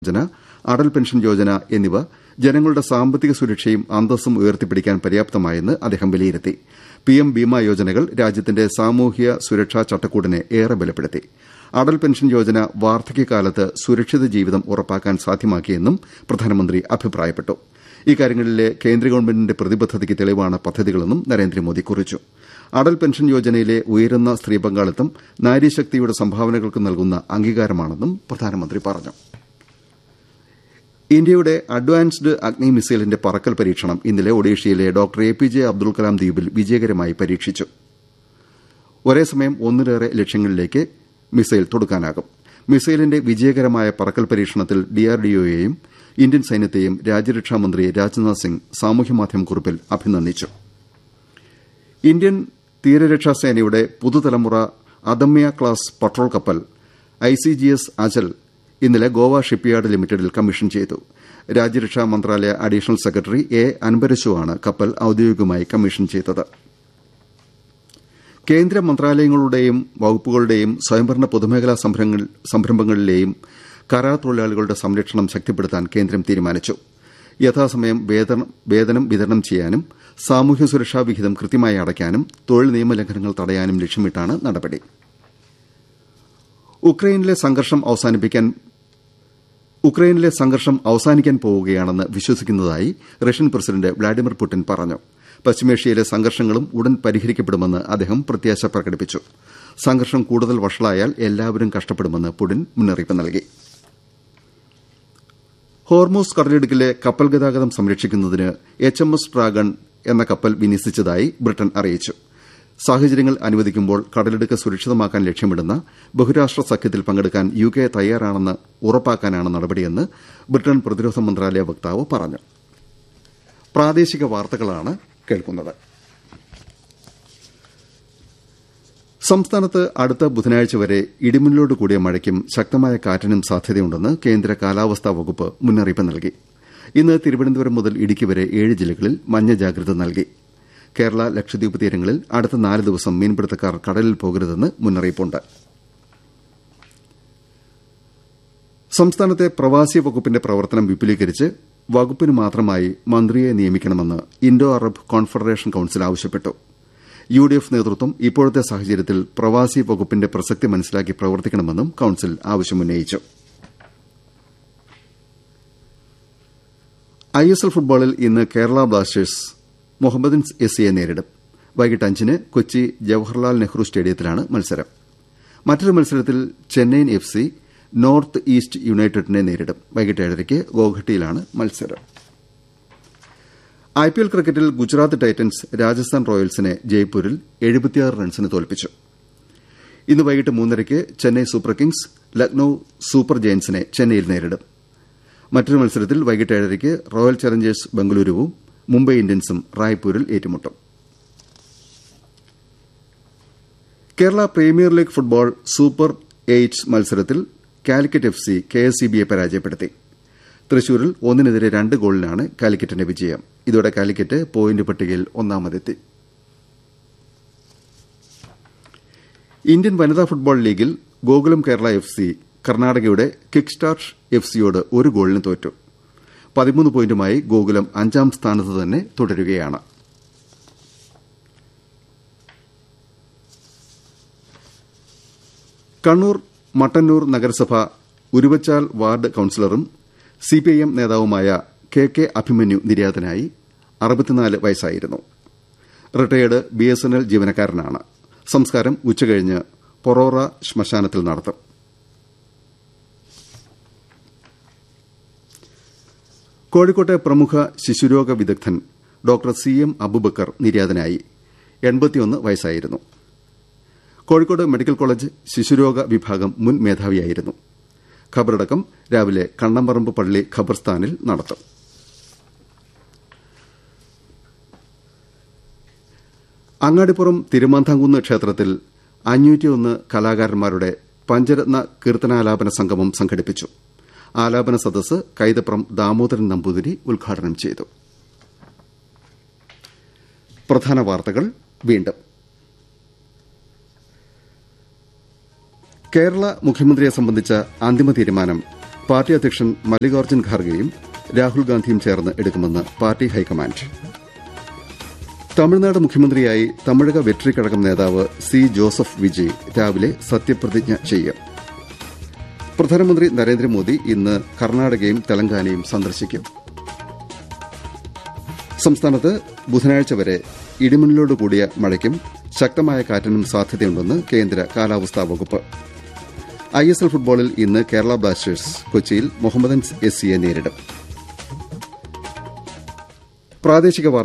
Yojana, Atal pension Yojana എന്നിവ ജനങ്ങളുടെ സാമ്പത്തിക സുരക്ഷയും അന്തസ്സും ഉയർത്തിപ്പിടിക്കാൻ പര്യാപ്തമായെന്ന് അദ്ദേഹം വിലയിരുത്തി. പിഎം ബീമ യോജനകൾ രാജ്യത്തിന്റെ സാമൂഹ്യ സുരക്ഷാ ചട്ടക്കൂടിനെ ഏറെ ബലപ്പെടുത്തി. അടൽ പെൻഷൻ യോജന വാർദ്ധക്യകാലത്ത് സുരക്ഷിത ജീവിതം ഉറപ്പാക്കാൻ സാധ്യമാക്കിയെന്നും പ്രധാനമന്ത്രി അഭിപ്രായപ്പെട്ടു. ഇക്കാര്യങ്ങളിലെ കേന്ദ്ര ഗവൺമെന്റിന്റെ പ്രതിബദ്ധതയ്ക്ക് തെളിവാണ് പദ്ധതികളെന്നും നരേന്ദ്രമോദി കുറിച്ചു. അടൽ പെൻഷൻ യോജനയിലെ ഉയരുന്ന സ്ത്രീ പങ്കാളിത്തം നാരീശക്തിയുടെ സംഭാവനകൾക്ക് നൽകുന്ന അംഗീകാരമാണെന്നും പ്രധാനമന്ത്രി പറഞ്ഞു. ഇന്ത്യയുടെ അഡ്വാൻസ്ഡ് അഗ്നി മിസൈലിന്റെ പറക്കൽ പരീക്ഷണം ഇന്നലെ ഒഡീഷയിലെ ഡോക്ടർ APJ അബ്ദുൽ കലാം ദ്വീപിൽ വിജയകരമായി പരീക്ഷിച്ചു. ഒരേ സമയം ഒന്നിലേറെ ലക്ഷ്യങ്ങളിലേക്ക് മിസൈൽ തൊടുക്കാനാകും. മിസൈലിന്റെ വിജയകരമായ പറക്കൽ പരീക്ഷണത്തിൽ DRDOയെയും ഇന്ത്യൻ സൈന്യത്തെയും രാജ്യരക്ഷാമന്ത്രി രാജ്നാഥ് സിംഗ് സാമൂഹ്യമാധ്യമ കുറിപ്പിൽ അഭിനന്ദിച്ചു. ഇന്ത്യൻ തീരരക്ഷാസേനയുടെ പുതുതലമുറ അദമ്യ ക്ലാസ് പട്രോൾ കപ്പൽ ICGS അചൽ ഇന്നലെ ഗോവ ഷിപ്പ്യാർഡ് ലിമിറ്റഡിൽ കമ്മീഷൻ ചെയ്തു. രാജ്യരക്ഷാ മന്ത്രാലയ അഡീഷണൽ സെക്രട്ടറി A. അൻപരശുവാണ് കപ്പൽ ഔദ്യോഗികമായി കമ്മീഷൻ ചെയ്തത്. കേന്ദ്ര മന്ത്രാലയങ്ങളുടെയും വകുപ്പുകളുടെയും സ്വയംഭരണ പൊതുമേഖലാ സംരംഭങ്ങളിലെയും കരാർ തൊഴിലാളികളുടെ സംരക്ഷണം ശക്തിപ്പെടുത്താൻ കേന്ദ്രം തീരുമാനിച്ചു. യഥാസമയം വേതനം വിതരണം ചെയ്യാനും സാമൂഹ്യ സുരക്ഷാ വിഹിതം കൃത്യമായി അടയ്ക്കാനും തൊഴിൽ നിയമലംഘനങ്ങൾ തടയാനും ലക്ഷ്യമിട്ടാണ് നടപടി. ഉക്രൈനിലെ സംഘർഷം അവസാനിക്കാൻ പോവുകയാണെന്ന് വിശ്വസിക്കുന്നതായി റഷ്യൻ പ്രസിഡന്റ് വ്ളാഡിമിർ പുടിൻ പറഞ്ഞു. പശ്ചിമേഷ്യയിലെ സംഘർഷങ്ങളും ഉടൻ പരിഹരിക്കപ്പെടുമെന്ന് അദ്ദേഹം പ്രത്യാശ പ്രകടിപ്പിച്ചു. സംഘർഷം കൂടുതൽ വഷളായാൽ എല്ലാവരും കഷ്ടപ്പെടുമെന്ന് പുടിൻ മുന്നറിയിപ്പ് നൽകി. ഹോർമൂസ് കടലിടുക്കിലെ കപ്പൽ ഗതാഗതം സംരക്ഷിക്കുന്നതിന് HMS ഡ്രാഗൺ എന്ന കപ്പൽ വിന്യസിച്ചതായി ബ്രിട്ടൻ അറിയിച്ചു. സാഹചര്യങ്ങൾ അനുവദിക്കുമ്പോൾ കടലിടുക്ക് സുരക്ഷിതമാക്കാൻ ലക്ഷ്യമിടുന്ന ബഹുരാഷ്ട്ര സഖ്യത്തിൽ പങ്കെടുക്കാൻ UK തയ്യാറാണെന്ന് ഉറപ്പാക്കാനാണ് നടപടിയെന്ന് ബ്രിട്ടൻ പ്രതിരോധ മന്ത്രാലയ വക്താവ് പറഞ്ഞു. പ്രാദേശിക വാർത്തകളാണ് കേൾക്കുന്നത്. സംസ്ഥാനത്ത് അടുത്ത ബുധനാഴ്ച വരെ ഇടിമിന്നലോട് കൂടിയ മഴയ്ക്കും ശക്തമായ കാറ്റിനും സാധ്യതയുണ്ടെന്ന് കേന്ദ്ര കാലാവസ്ഥാ വകുപ്പ് മുന്നറിയിപ്പ് നൽകി. ഇന്ന് തിരുവനന്തപുരം മുതൽ ഇടുക്കി വരെ 7 ജില്ലകളിൽ മഞ്ഞ ജാഗ്രത നൽകി. കേരള ലക്ഷദ്വീപ് തീരങ്ങളിൽ അടുത്ത 4 ദിവസം മീൻപിടുത്തക്കാർ കടലിൽ പോകരുതെന്ന് മുന്നറിയിപ്പുണ്ട്. സംസ്ഥാനത്തെ പ്രവാസി വകുപ്പിന്റെ പ്രവർത്തനം വിപുലീകരിച്ച് വകുപ്പിന് മാത്രമായി മന്ത്രിയെ നിയമിക്കണമെന്ന് ഇൻഡോ അറബ് കോൺഫെഡറേഷൻ കൌൺസിൽ ആവശ്യപ്പെട്ടു. UDF നേതൃത്വം ഇപ്പോഴത്തെ സാഹചര്യത്തിൽ പ്രവാസി വകുപ്പിന്റെ പ്രസക്തി മനസ്സിലാക്കി പ്രവർത്തിക്കണമെന്നും കൌൺസിൽ ആവശ്യമുന്നയിച്ചു. ISL ഫുട്ബോളിൽ ഇന്ന് കേരള ബ്ലാസ്റ്റേഴ്സ് മുഹമ്മദൻസ് SCയെ നേരിടും. വൈകിട്ട് 5-ന് കൊച്ചി ജവഹർലാൽ നെഹ്റു സ്റ്റേഡിയത്തിലാണ് മത്സരം. മറ്റൊരു മത്സരത്തിൽ ചെന്നൈയിൻ FC നോർത്ത് ഈസ്റ്റ് യുണൈറ്റഡിനെ നേരിടും. വൈകിട്ട് 7:30 ഗോഹട്ടിയിലാണ് മത്സരം. IPL ക്രിക്കറ്റിൽ ഗുജറാത്ത് ടൈറ്റൻസ് രാജസ്ഥാൻ റോയൽസിനെ ജയ്പൂരിൽ 76 റൺസിന് തോൽപ്പിച്ചു. ഇന്ന് വൈകിട്ട് 3:30 Chennai super Kings Lucknow super ജയന്റ്സിനെ ചെന്നൈയിൽ നേരിടും. മറ്റൊരു മത്സരത്തിൽ വൈകിട്ട് 7:30 റോയൽ ചലഞ്ചേഴ്സ് ബംഗളൂരുവും മുംബൈ ഇന്ത്യൻസും റായ്പൂരിൽ ഏറ്റുമുട്ടും. Kerala premier league football super 8 മത്സരത്തിൽ കാലിക്കറ്റ് FC KSCBയെ പരാജയപ്പെടുത്തി. തൃശൂരിൽ 1-2 ഗോളിനാണ് കാലിക്കറ്റിന്റെ വിജയം. ഇതോടെ കാലിക്കറ്റ് പോയിന്റ് പട്ടികയിൽ ഒന്നാമതെത്തി. ഇന്ത്യൻ വനിതാ ഫുട്ബോൾ ലീഗിൽ ഗോകുലം കേരള FC കർണാടകയുടെ കിക്ക് സ്റ്റാർട്ട് FCയോട് 1 ഗോളിന് തോറ്റു. 13 പോയിന്റുമായി ഗോകുലം 5ാം സ്ഥാനത്ത് തന്നെ തുടരുകയാണ്. കണ്ണൂർ മട്ടന്നൂർ നഗരസഭ ഉരുവച്ചാൽ വാർഡ് കൌൺസിലറും CPIM നേതാവുമായ KK അഭിമന്യു നിര്യാതനായി. 64 വയസ്സായിരുന്നു. Retired BSNL ജീവനക്കാരനാണ്. സംസ്കാരം ഉച്ചകഴിഞ്ഞ് പൊറോറ ശ്മശാനത്തിൽ നടത്തും. കോഴിക്കോട്ടെ പ്രമുഖ ശിശുരോഗ വിദഗ്ധൻ ഡോക്ടർ CM അബൂബക്കർ നിര്യാതനായി. 81 വയസ്സായിരുന്നു. കോഴിക്കോട് മെഡിക്കൽ കോളേജ് ശിശുരോഗ വിഭാഗം മുൻ മേധാവിയായിരുന്നു. ഖബറടക്കം രാവിലെ കണ്ണമ്പറമ്പ് പള്ളി ഖബർസ്ഥാനിൽ നടത്തും. അങ്ങാടിപ്പുറം തിരുമാന്താംകുന്ന് ക്ഷേത്രത്തിൽ 501 കലാകാരന്മാരുടെ പഞ്ചരത്ന കീർത്തനാലാപന സംഗമം സംഘടിപ്പിച്ചു. ആലാപന സദസ്സ് കൈതപ്രം ദാമോദരൻ നമ്പൂതിരി ഉദ്ഘാടനം ചെയ്തു. പ്രധാന വാർത്തകൾ വീണ്ടും. കേരള മുഖ്യമന്ത്രിയെ സംബന്ധിച്ച അന്തിമ തീരുമാനം പാർട്ടി അധ്യക്ഷൻ മല്ലികാർജ്ജുൻ ഖാർഗെയും രാഹുൽ ഗാന്ധിയും ചേർന്ന് എടുക്കുമെന്ന് പാർട്ടി ഹൈക്കമാൻഡ്. തമിഴ്നാട് മുഖ്യമന്ത്രിയായി തമിഴക വെട്രി കഴകം നേതാവ് സി ജോസഫ് വിജയ് രാവിലെ സത്യപ്രതിജ്ഞ ചെയ്യും. പ്രധാനമന്ത്രി നരേന്ദ്രമോദി ഇന്ന് കർണാടകയും തെലങ്കാനയും സന്ദർശിക്കും. സംസ്ഥാനത്ത് ബുധനാഴ്ച വരെ ഇടിമിന്നലോടുകൂടിയ മഴയ്ക്കും ശക്തമായ കാറ്റിനും സാധ്യതയുണ്ടെന്ന് കേന്ദ്ര കാലാവസ്ഥാ വകുപ്പ്. ISL ഫുട്ബോളിൽ ഇന്ന് കേരള ബ്ലാസ്റ്റേഴ്സ് കൊച്ചിയിൽ മുഹമ്മദൻസ് SCയെ നേരിടും.